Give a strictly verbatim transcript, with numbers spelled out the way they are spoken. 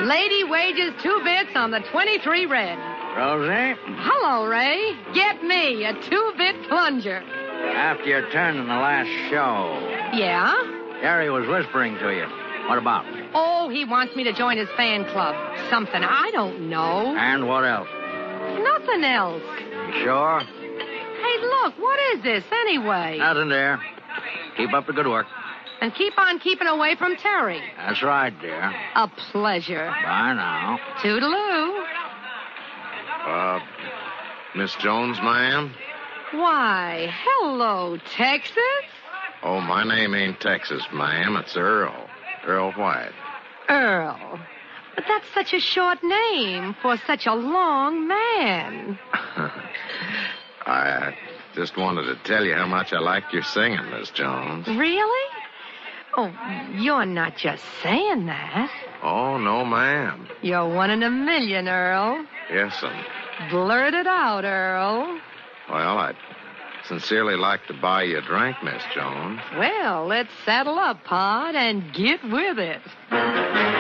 Lady wages two bits on the twenty-three red. Rosie? Hello, Ray. Get me a two-bit plunger. After your turn in the last show, Yeah? Gary was whispering to you. What about? Oh, he wants me to join his fan club. Something I don't know. And what else? Nothing else. You sure? Hey, look, what is this anyway? Nothing there. Keep up the good work. And keep on keeping away from Terry. That's right, dear. A pleasure. Bye now. Toodaloo. Uh, Miss Jones, ma'am? Why, hello, Texas. Oh, my name ain't Texas, ma'am. It's Earl. Earl White. Earl. But that's such a short name for such a long man. I just wanted to tell you how much I like your singing, Miss Jones. Really? Oh, you're not just saying that. Oh, no, ma'am. You're one in a million, Earl. Yes'm. Blurt it out, Earl. Well, I'd sincerely like to buy you a drink, Miss Jones. Well, let's saddle up, Pod, and get with it.